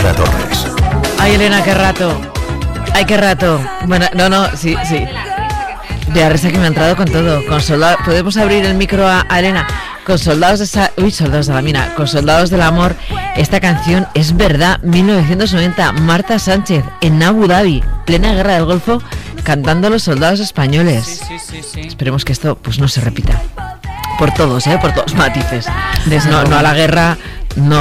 Sara Torres. Ay, Elena, qué rato. Ay, qué rato. Bueno, no, sí. De la risa que me ha entrado con todo. Con soldados. ¿Podemos abrir el micro a Elena? Con soldados de la mina. Con soldados del amor. Esta canción es verdad. 1990. Marta Sánchez en Abu Dhabi, plena guerra del Golfo, cantando los soldados españoles. Sí. Esperemos que esto pues no se repita. Por todos matices. No a la guerra, no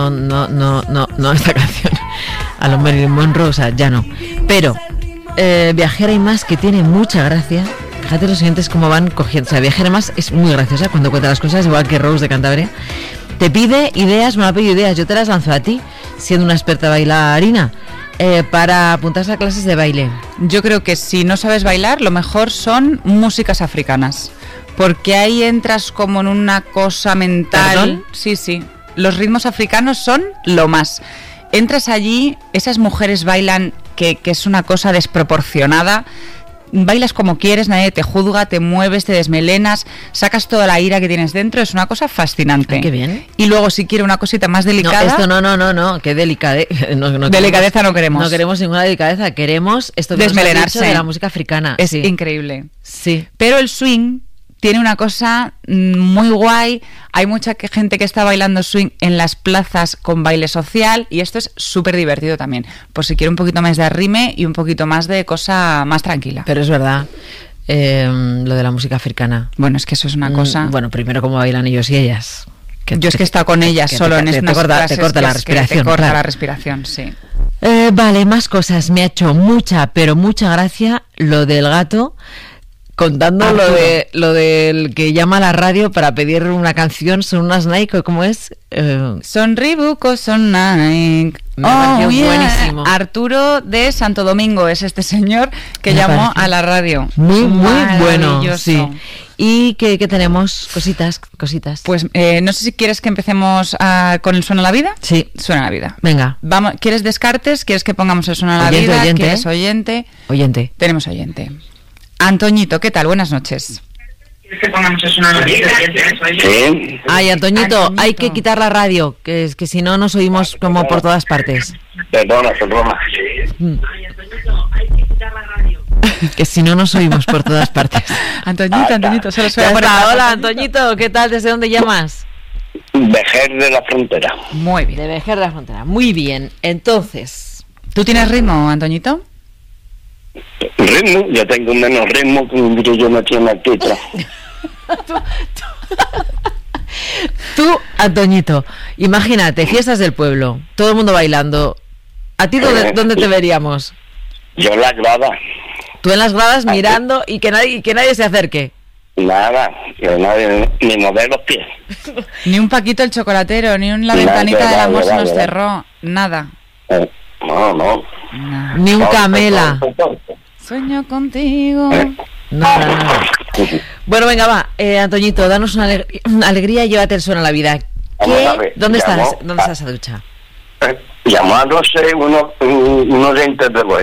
a esta canción. A los Marilyn Monroe, o sea, ya no. Pero Viajera y Más, que tiene mucha gracia. Fíjate los siguientes cómo van cogiendo. O sea, Viajera y Más es muy graciosa cuando cuenta las cosas, igual que Rose de Cantabria. Te pide ideas, me ha pedido ideas, yo te las lanzo a ti, siendo una experta bailarina, para apuntarse a clases de baile. Yo creo que si no sabes bailar, lo mejor son músicas africanas, porque ahí entras como en una cosa mental. ¿Perdón? Sí. Los ritmos africanos son lo más. Entras allí, esas mujeres bailan que es una cosa desproporcionada. Bailas como quieres, nadie te juzga, te mueves, te desmelenas, sacas toda la ira que tienes dentro, es una cosa fascinante. Ay, qué bien. Y luego si quiere una cosita más delicada... No, esto no, qué delicadeza. Delicadeza no queremos. No queremos ninguna delicadeza, queremos esto que desmelenarse. nos has dicho de la música africana. Es sí. increíble. Sí. Pero el swing tiene una cosa muy guay. Hay mucha gente que está bailando swing en las plazas con baile social y esto es súper divertido también. Por si quiere un poquito más de arrime y un poquito más de cosa más tranquila. Pero es verdad, lo de la música africana. Bueno, es que eso es una cosa... Bueno, primero cómo bailan ellos y ellas. Yo es que he estado con ellas solo en estas clases. Te corta la respiración. Te corta la respiración, sí. Vale, más cosas. Me ha hecho mucha gracia lo del gato... Contando lo del que llama a la radio para pedir una canción, son unas Nike, ¿cómo es? Son Reebok o son Nike. Me pareció buenísimo. Arturo de Santo Domingo es este señor que llamó a la radio. Muy bueno, sí. ¿Y qué tenemos? Cositas. Pues no sé si quieres que empecemos con el Suena la Vida. Sí. Suena la Vida. Venga. Vamos, ¿quieres descartes? ¿Quieres que pongamos el Suena la Vida? ¿Quieres oyente? Oyente. Tenemos oyente. Antoñito, ¿qué tal? Buenas noches. Sí. Ay, Antoñito, hay que quitar la radio, que si no nos oímos como por todas partes. Perdona. Que si no nos oímos por todas partes. Antoñito, solo suena por Hola, Antoñito, ¿qué tal? ¿Desde dónde llamas? Vejer de la Frontera. Muy bien. De Vejer de la Frontera. Muy bien. Entonces, ¿tú tienes ritmo, Antoñito? Ritmo, yo tengo menos ritmo que un brillo no tiene artista. Tú, Antoñito, imagínate, fiestas del pueblo, todo el mundo bailando. ¿A ti dónde te veríamos? Yo en la grada. Tú en las gradas mirando y que nadie se acerque. Nada, que nadie, ni mover los pies. Ni un Paquito el chocolatero, ni la ventanita del amor se nos cerró, nada. No. Ni un Camela. Sueño contigo. Nada. Bueno, venga, va, Antoñito, danos una alegría y llévate el Suena la Vida. ¿Dónde estás? ¿Dónde está esa ducha? Llamándose unos dientes de buey.